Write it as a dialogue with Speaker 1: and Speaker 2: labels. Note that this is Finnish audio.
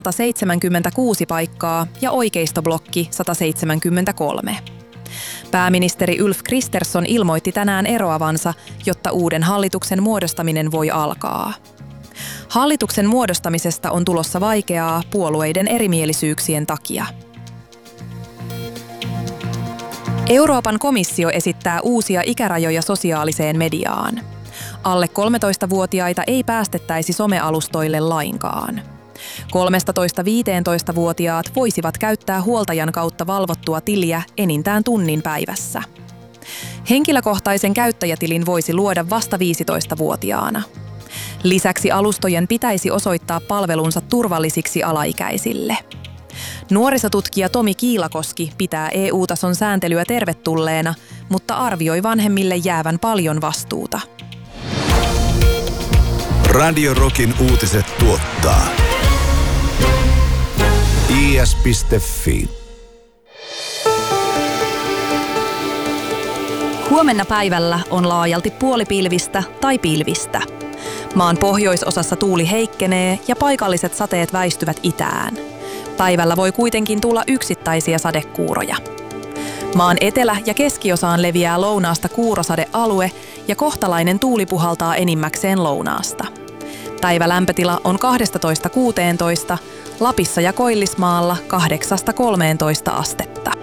Speaker 1: 176 paikkaa ja oikeistoblokki 173. Pääministeri Ulf Kristersson ilmoitti tänään eroavansa, jotta uuden hallituksen muodostaminen voi alkaa. Hallituksen muodostamisesta on tulossa vaikeaa puolueiden erimielisyyksien takia. Euroopan komissio esittää uusia ikärajoja sosiaaliseen mediaan. Alle 13-vuotiaita ei päästettäisi somealustoille lainkaan. 13-15-vuotiaat voisivat käyttää huoltajan kautta valvottua tiliä enintään tunnin päivässä. Henkilökohtaisen käyttäjätilin voisi luoda vasta 15-vuotiaana. Lisäksi alustojen pitäisi osoittaa palvelunsa turvallisiksi alaikäisille. Nuorisotutkija Tomi Kiilakoski pitää EU-tason sääntelyä tervetulleena, mutta arvioi vanhemmille jäävän paljon vastuuta.
Speaker 2: Radio Rockin uutiset tuottaa is.fi.
Speaker 1: Huomenna päivällä on laajalti puolipilvistä tai pilvistä. Maan pohjoisosassa tuuli heikkenee ja paikalliset sateet väistyvät itään. Päivällä voi kuitenkin tulla yksittäisiä sadekuuroja. Maan etelä- ja keskiosaan leviää lounaasta kuurosadealue ja kohtalainen tuuli puhaltaa enimmäkseen lounaasta. Päivälämpötila on 12–16, Lapissa ja Koillismaalla 8–13 astetta.